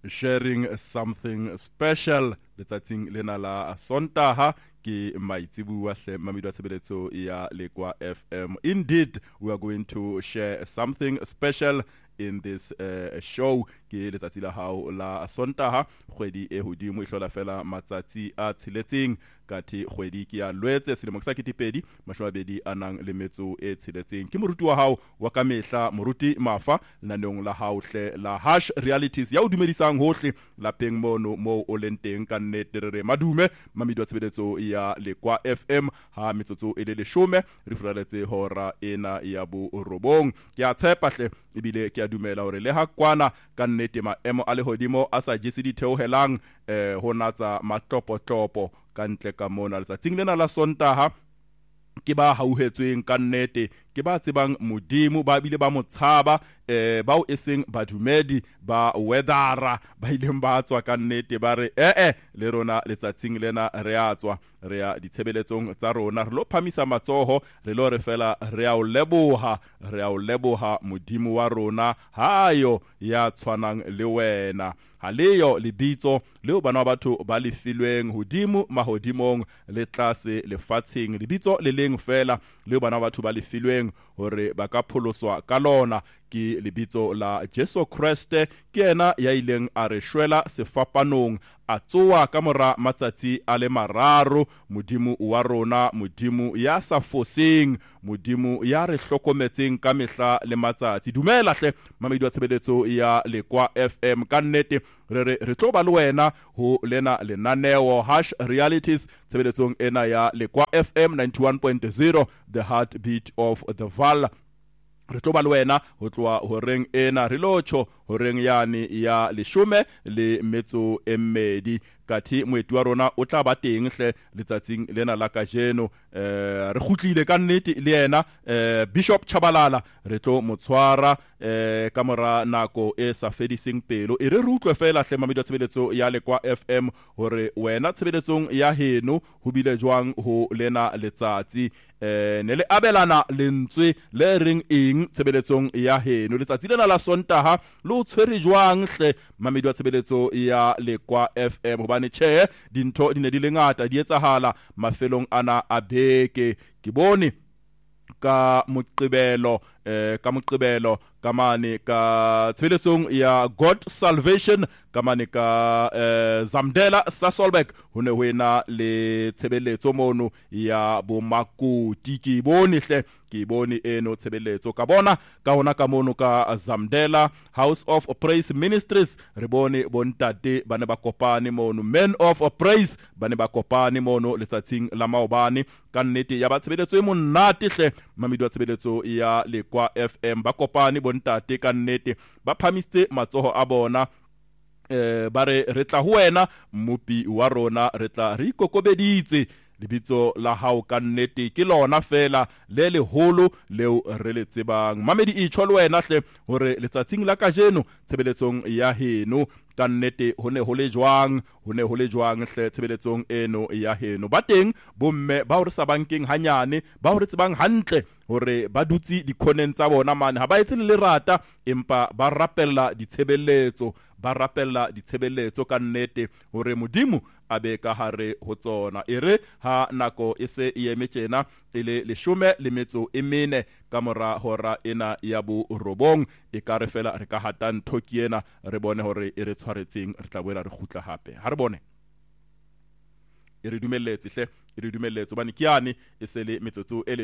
sharing something special. Letsatsing lena la Sontaha ke maitsibua hle mamedi wa tshebeletso ya Lekwa FM. Indeed, we are going to share something special in this show ke letsatsi la hao la Sontaha. Kgwedi e hodimo e hlola fela matsatsi a tsheletseng kati kgwedi ke ya Lwetse selemo sa 2020 anang le metso e tsheletseng. Ke moruti wa hao wa ka mehla moruti Mafa lanong la hao hle la Hash Realities ya o dumedisang hohle lapeng mono mo o lenteng ka nnete re madume mamedi wa tshebeletso ya Lekwa FM ha metsotso e le 10 re furaletse hora ena ya bo robong. Ke a tshepa hle ebile ke a dumela hore le ha kwana ka nnete maemo a lehodimo a sa jese ditheohelang ho natsa matopotlopo ka ntle ka mona letsatsing lena la Sontaha ke ba hauhetsweng ka nnete ke ba tsebang modimo ba bile ba motshaba bao eseng badumedi ba weathera ba ileng ba tswa ka nnete ba re le rona letsatsing lena re a tswa re ya ditshebeletsong tsa rona re lo phamisa matsoho re lo re fela re a o leboha modimo wa rona hayo ya tshwanang le wena haleyo lebitso leo bana ba batho ba lefilweng hodimo mahodimong le tlase lefatsheng lebitso le leng fela leo bana ba batho ba lefilweng hore ba ka pholoswa ka lona ke lebitso la Jesu Kriste ke ena ya ileng a re shwela sefapanong a tsoa ka mora matsatsi a le mararo modimo wa rona modimo ya sa foseng modimo ya re hlokometseng ka mehla le matsatsi. Dumela hle mamedi wa tshebeletso ya Lekwa FM ka nnete re tlo ba le wena ho lena lenaneo Hash Realities tsebeletsong ena ya Lekwa FM 91.0 the heartbeat of the Val. Re tlo ba le wena ho tloa horeng ena re lotsho horeng yani ya 12 kati moeti wa rona o tla ba teng hle letsatsing lena la kajeno re khutlile ka nnete le yena Bishop Chabalala re tlo motshwara ka mora nako e sa fediseng pelo e re utlwe fela hle mamedi wa tshebeletso ya Lekwa FM hore wena tshebeletsong ya heno ho bile jwang ho lena letsatsi ne le abelana lentswe le ring eng tshebeletsong ya heno letsatsi lena la Sontaha lo tshwere jwang hle mamedi wa tshebeletso ya Lekwa FM hobane tjhe dintho di ne di le ngata di etsahala mafelong ana a beke ke bone ka moqebelo ka mane ka tshebeletsong ya God Salvation ka mane ka Zamdela Sasolburg ho ne ho ena le tshebeletso mono ya bo Makoti ke bone eno tshebeletso ka bona ka hona ka mono ka Zamdela House of Praise Ministries re bone bontate bane ba kopane mono Men of Praise bane ba kopane mono letsatsing la maobane ka nnete ya ba tshebeletso e monate hle mamedi wa tshebeletso ya Lekwa FM ba kopane bontate ka nnete ba phamiste matsoho a bona ba re tla ho wena mopi wa rona re tla re ikokobeditse lebitso la hao ka nnete ke lona fela le leholo leo re le tsebang mamedi e tsholo wena hle hore letsatsing la kajeno tshebeletsong ya heno ka nnete ho ne ho le jwang hle tshebeletsong eno ya heno ba teng bomme ba hore sa bankeng hanyane ba hore tsebang hantle hore ba dutsi dikhoneng tsa bona mane ha ba etse le rata empa ba rapella ditshebeletso ka nnete hore modimo a be ka hare ho tsona ere ha nako e se e emetjena ele 14 ka mora hora ena ya bo robong e ka re fela re ka hata nthoki ena re bone hore e re tshwaretseng re tla boela re khutla hape ha re bone e re dumelletse bane ke yani e sele metsotso e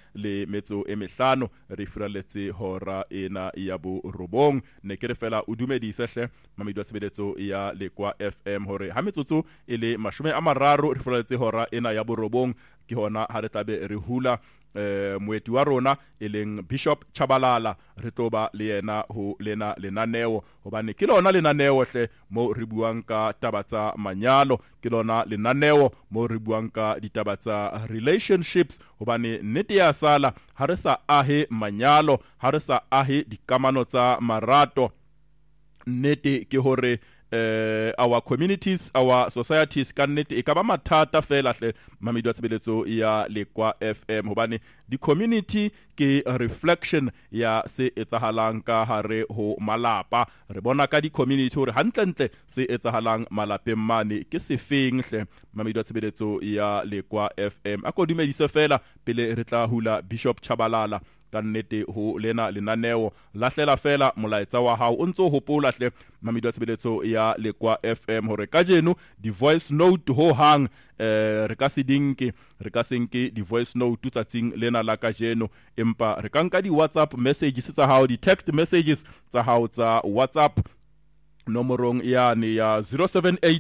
15 re furaletse hora ena ya bo robong ne ke re fela o dumedise hle mamedi wa tshebeletso ya Lekwa FM hore ha metsotso e le 30 re furaletse hora ena ya bo robong ke hona ha re tlabe re hula moeti wa rona e leng Bishop Chabalala re tloba le yena ho lena lenaneo hobane ke lona lenaneo hle mo re buang ka taba tsa manyalo ke lona lenaneo mo re buang ka ditaba tsa relationships hobane nnete ya sala ha re sa ahe manyalo ha re sa ahe dikamano tsa marato nnete ke hore our communities, our societies ka nnete e ka ba mathata fela hle mamedi wa tshebeletso ya Lekwa FM hobane di community ke reflection ya se etsahalang ka hare ho malapa. Re bona ka di community hore hantlentle se etsahalang malapeng mane ke sefeng hle mamedi wa tshebeletso ya Lekwa FM. A ko dumedise fela pele re tla hula Bishop Chabalala ka nnete ho lena lenaneo lahlela fela molaetsa wa hao o ntso hopola hle mamedi wa tshebeletso ya Lekwa FM hore ka jeno di voice note ho hang re ka se nke di voice note tsatsing lena la ka jeno empa re ka nka di WhatsApp messages tsa hao, di text messages tsa hao tsa WhatsApp nomorong yane ya 078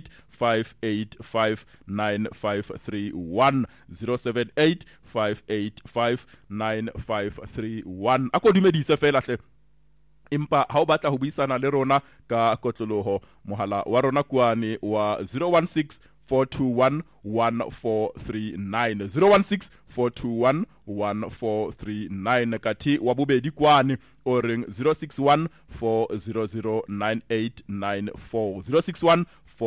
5859531 078 5859531. A ko dumedise fela hle empa ha o batla ho buisana le rona ka kotloloho mohala wa rona kuane wa 016 421 1439 016 421 1439 kathi wa bobedi kwane o reng 061 400 9894 061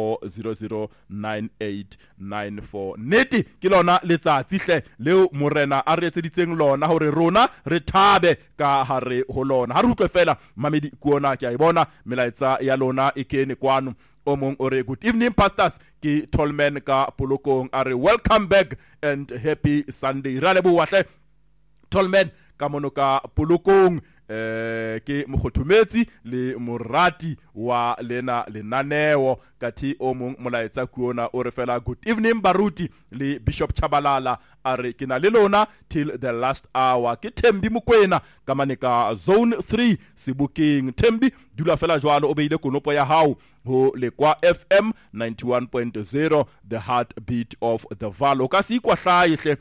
4009894. Neti ke lona letsatsi hle leo morena a re etseditseng lona hore rona re thabe ka hare ho lona. Ha re utlwe fela mamedi kuona ke a ibona melaetsa ya lona e kene kwano. O mong ore good evening pastors ke Tolman ka Polokong are welcome back and happy Sunday. Ra leboha hle Tolman ka mono ka Polokong ke mokgothumetsi le morati wa lena lenaneo kathi o mong molaetsa kuona o re fela good evening baruti le Bishop Chabalala are ke na le lona till the last hour. Ke Thembi Mokwena ka maneka zone 3 Sebokeng. Thembi dula fela jwalo o beile konopo ya hao ho Lekwa FM 91.0 the heartbeat of the Valo ka se ikwa hlae hle